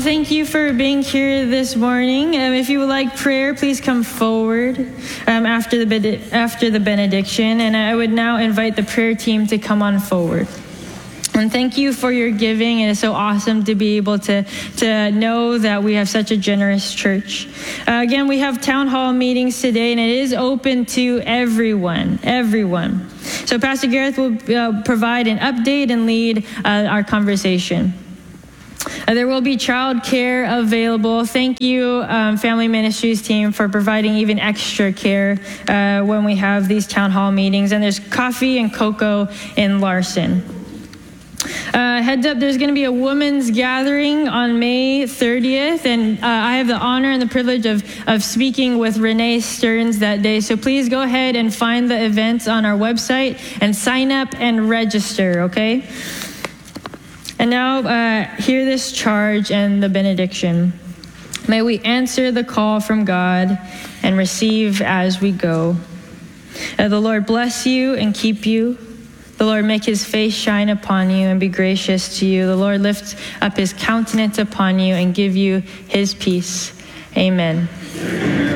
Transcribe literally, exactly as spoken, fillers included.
thank you for being here this morning. Um, if you would like prayer, please come forward um, after the bed- after the benediction, and I would now invite the prayer team to come on forward. And thank you for your giving. It is so awesome to be able to, to know that we have such a generous church. Uh, again, we have town hall meetings today, and it is open to everyone, everyone. So Pastor Gareth will uh, provide an update and lead uh, our conversation. Uh, there will be child care available. Thank you, um, Family Ministries team, for providing even extra care uh, when we have these town hall meetings. And there's coffee and cocoa in Larson. Uh, heads up, there's going to be a women's gathering on May thirtieth, and uh, I have the honor and the privilege of, of speaking with Renee Stearns that day. So please go ahead and find the events on our website and sign up and register, okay? And now, uh, hear this charge and the benediction. May we answer the call from God and receive as we go. Uh, the Lord bless you and keep you. The Lord make his face shine upon you and be gracious to you. The Lord lift up his countenance upon you and give you his peace. Amen.